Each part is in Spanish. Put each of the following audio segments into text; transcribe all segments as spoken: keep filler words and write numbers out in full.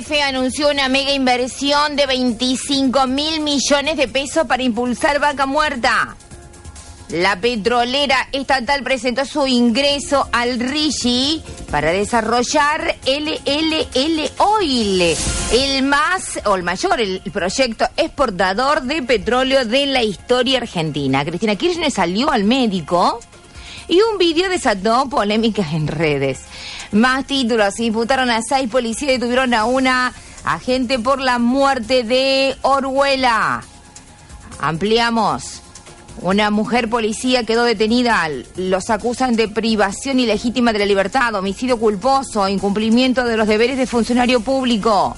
F anunció una mega inversión de veinticinco mil millones de pesos para impulsar Vaca Muerta. La petrolera estatal presentó su ingreso al R I G I para desarrollar L L L Oil, el más o el mayor el proyecto exportador de petróleo de la historia argentina. Cristina Kirchner salió al médico y un vídeo desató polémicas en redes. Más títulos: imputaron a seis policías y detuvieron a una agente por la muerte de Orihuela. Ampliamos. Una mujer policía quedó detenida. Los acusan de privación ilegítima de la libertad, homicidio culposo, incumplimiento de los deberes de funcionario público.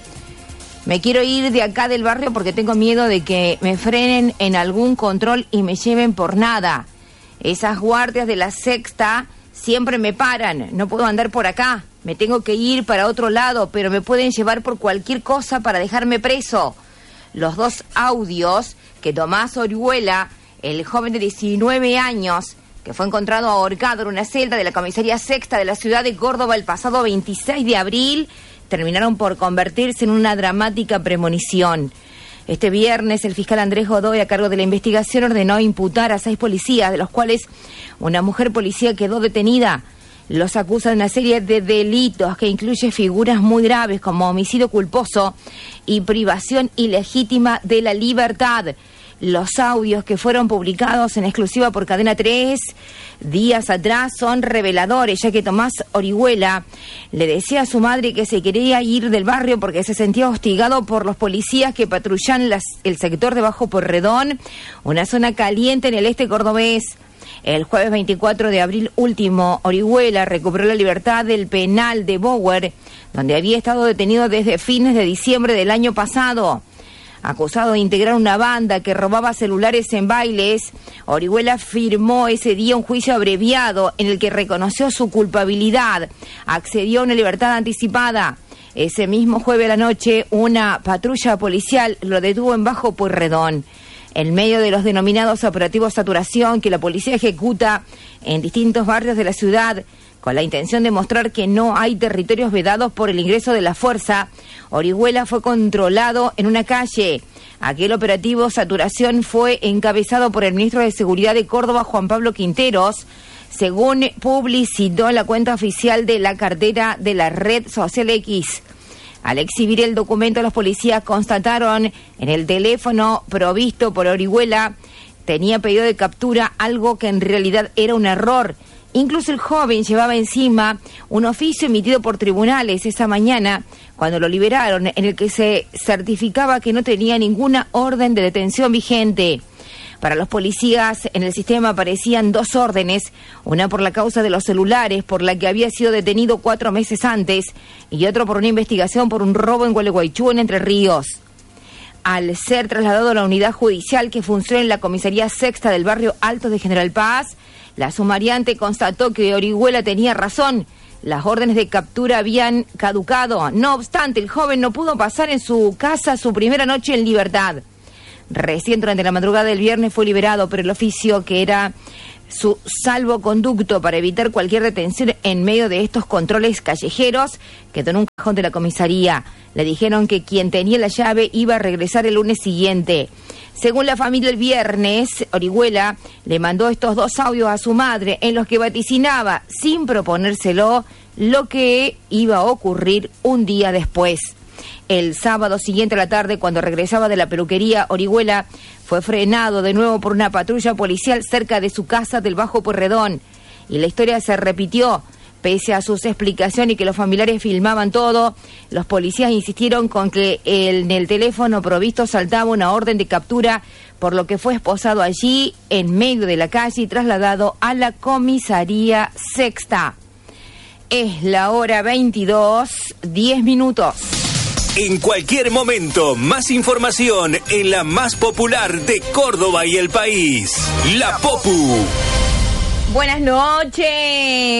Me quiero ir de acá del barrio porque tengo miedo de que me frenen en algún control y me lleven por nada. Esas guardias de la sexta siempre me paran. No puedo andar por acá. Me tengo que ir para otro lado, pero me pueden llevar por cualquier cosa para dejarme preso. Los dos audios que Tomás Orihuela, el joven de diecinueve años, que fue encontrado ahorcado en una celda de la comisaría sexta de la ciudad de Córdoba el pasado veintiséis de abril, terminaron por convertirse en una dramática premonición. Este viernes, el fiscal Andrés Godoy, a cargo de la investigación, ordenó imputar a seis policías, de los cuales una mujer policía quedó detenida. Los acusa de una serie de delitos que incluye figuras muy graves como homicidio culposo y privación ilegítima de la libertad. Los audios que fueron publicados en exclusiva por Cadena tres días atrás son reveladores, ya que Tomás Orihuela le decía a su madre que se quería ir del barrio porque se sentía hostigado por los policías que patrullan las, el sector de Bajo Pueyrredón, una zona caliente en el este cordobés. El jueves veinticuatro de abril último, Orihuela recuperó la libertad del penal de Bower, donde había estado detenido desde fines de diciembre del año pasado. Acusado de integrar una banda que robaba celulares en bailes, Orihuela firmó ese día un juicio abreviado en el que reconoció su culpabilidad, accedió a una libertad anticipada. Ese mismo jueves a la noche, una patrulla policial lo detuvo en Bajo Pueyrredón. En medio de los denominados operativos saturación que la policía ejecuta en distintos barrios de la ciudad, con la intención de mostrar que no hay territorios vedados por el ingreso de la fuerza, Orihuela fue controlado en una calle. Aquel operativo saturación fue encabezado por el ministro de Seguridad de Córdoba, Juan Pablo Quinteros, según publicitó la cuenta oficial de la cartera de la red social X. Al exhibir el documento, los policías constataron en el teléfono provisto por Orihuela tenía pedido de captura, algo que en realidad era un error. Incluso el joven llevaba encima un oficio emitido por tribunales esa mañana, cuando lo liberaron, en el que se certificaba que no tenía ninguna orden de detención vigente. Para los policías en el sistema aparecían dos órdenes, una por la causa de los celulares, por la que había sido detenido cuatro meses antes, y otro por una investigación por un robo en Gualeguaychú, en Entre Ríos. Al ser trasladado a la unidad judicial que funciona en la comisaría sexta del barrio Alto de General Paz, la sumariante constató que Orihuela tenía razón. Las órdenes de captura habían caducado. No obstante, el joven no pudo pasar en su casa su primera noche en libertad. Recién durante la madrugada del viernes fue liberado por el oficio que era su salvoconducto para evitar cualquier detención en medio de estos controles callejeros. Quedó en un cajón de la comisaría. Le dijeron que quien tenía la llave iba a regresar el lunes siguiente. Según la familia, el viernes, Orihuela le mandó estos dos audios a su madre en los que vaticinaba, sin proponérselo, lo que iba a ocurrir un día después. El sábado siguiente a la tarde, cuando regresaba de la peluquería, Orihuela fue frenado de nuevo por una patrulla policial cerca de su casa del Bajo Pueyrredón. Y la historia se repitió. Pese a sus explicaciones y que los familiares filmaban todo, los policías insistieron con que en el teléfono provisto saltaba una orden de captura, por lo que fue esposado allí, en medio de la calle, y trasladado a la comisaría sexta. Es la hora veintidós, diez minutos. En cualquier momento, más información en la más popular de Córdoba y el país, La Popu. Buenas noches.